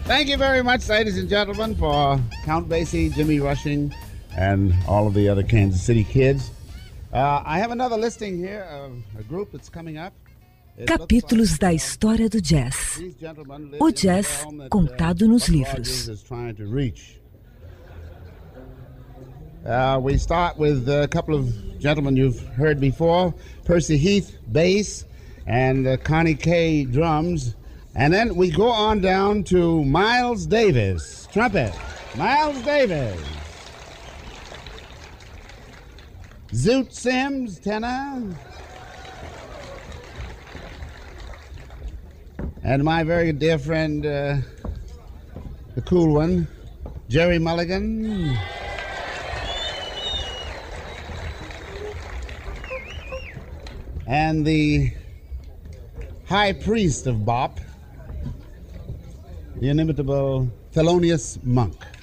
Thank you very much, ladies and gentlemen, for Count Basie, Jimmy Rushing, and all of the other Kansas City kids. I have another listing here of a group that's coming up. Capítulos da história do jazz. O jazz contado nos livros. We start with a couple of gentlemen you've heard before, Percy Heath, bass, and Connie Kay, drums. And then we go on down to Miles Davis, trumpet. Miles Davis. Zoot Sims, tenor. And my very dear friend, the cool one, Jerry Mulligan. And the high priest of bop, the inimitable Thelonious Monk.